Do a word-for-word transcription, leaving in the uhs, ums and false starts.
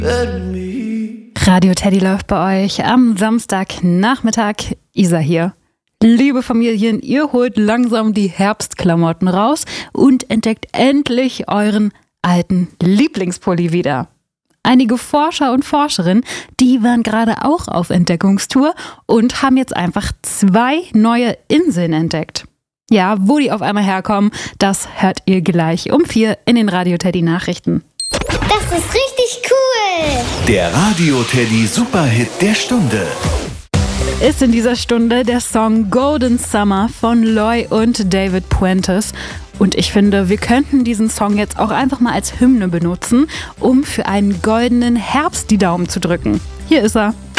Radio Teddy läuft bei euch am Samstagnachmittag. Isa hier. Liebe Familien, ihr holt langsam die Herbstklamotten raus und entdeckt endlich euren alten Lieblingspulli wieder. Einige Forscher und Forscherinnen, die waren gerade auch auf Entdeckungstour und haben jetzt einfach zwei neue Inseln entdeckt. Ja, wo die auf einmal herkommen, das hört ihr gleich um vier in den Radio Teddy Nachrichten. Das ist richtig cool! Der Radio Teddy Superhit der Stunde. Ist in dieser Stunde der Song Golden Summer von Loy und David Puentes. Und ich finde, wir könnten diesen Song jetzt auch einfach mal als Hymne benutzen, um für einen goldenen Herbst die Daumen zu drücken. Hier ist er.